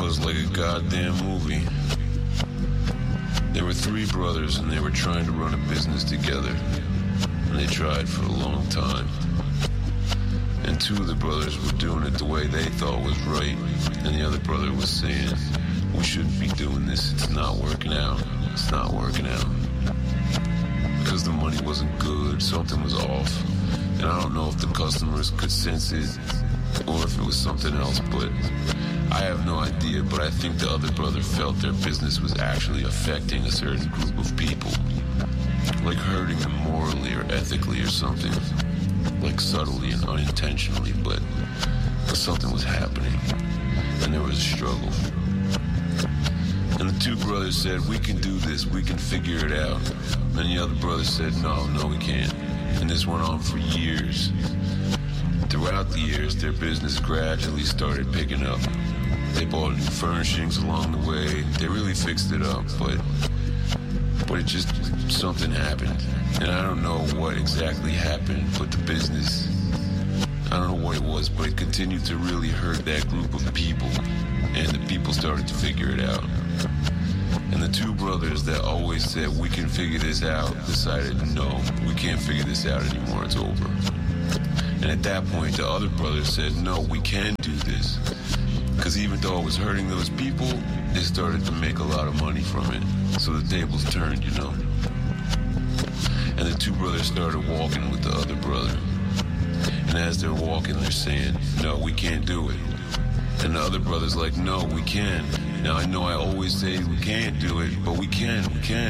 was like a goddamn movie. There were three brothers and they were trying to run a business together. And they tried for a long time. And two of the brothers were doing it the way they thought was right. And the other brother was saying, we shouldn't be doing this. It's not working out. It's not working out. Because the money wasn't good. Something was off. And I don't know if the customers could sense it or if it was something else, but I have no idea. But I think the other brother felt their business was actually affecting a certain group of people. Like hurting them morally or ethically or something. Like subtly and unintentionally, but something was happening. And there was a struggle. And the two brothers said, we can do this, we can figure it out. And the other brother said, no, we can't. And this went on for years. Throughout the years, their business gradually started picking up. They bought new furnishings along the way. They really fixed it up, but it just, something happened. And I don't know what exactly happened, but the business, I don't know what it was, but it continued to really hurt that group of people. And the people started to figure it out. And the two brothers that always said, we can figure this out, decided, no, we can't figure this out anymore, it's over. And at that point, the other brothers said, no, we can do this. Because even though it was hurting those people, they started to make a lot of money from it. So the tables turned, you know. And the two brothers started walking with the other brother. And as they're walking, they're saying, no, we can't do it. And the other brother's like, no, we can. Now, I know I always say we can't do it, but we can.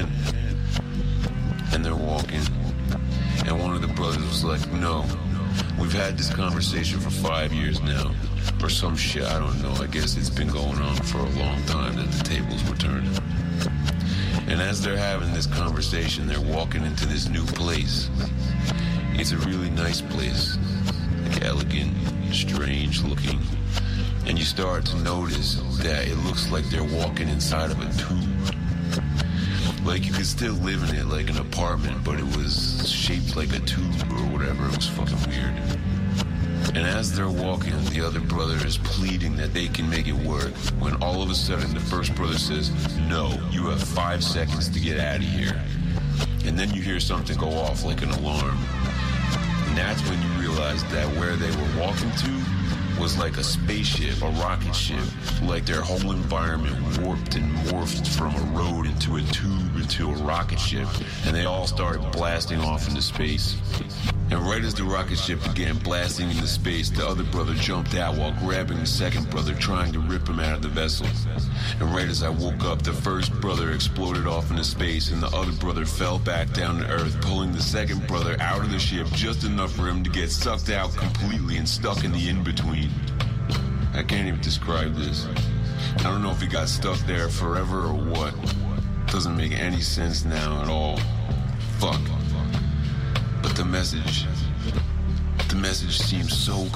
And they're walking. And one of the brothers was like, no, we've had this conversation for 5 years now. Or some shit, I don't know. I guess it's been going on for a long time that the tables were turning. And as they're having this conversation, they're walking into this new place. It's a really nice place. Like elegant, strange looking. And you start to notice that it looks like they're walking inside of a tube. Like you could still live in it like an apartment, but it was shaped like a tube or whatever. It was fucking weird. And as they're walking, the other brother is pleading that they can make it work, when all of a sudden the first brother says, no, you have 5 seconds to get out of here. And then you hear something go off like an alarm. And that's when you realize that where they were walking to was like a spaceship, a rocket ship. Like their whole environment warped and morphed from a road into a tube into a rocket ship. And they all started blasting off into space. And right as the rocket ship began blasting into space, the other brother jumped out while grabbing the second brother, trying to rip him out of the vessel. And right as I woke up, the first brother exploded off into space, and the other brother fell back down to Earth, pulling the second brother out of the ship just enough for him to get sucked out completely and stuck in the in-between. I can't even describe this. I don't know if he got stuck there forever or what. Doesn't make any sense now at all. Fuck. But the message seems so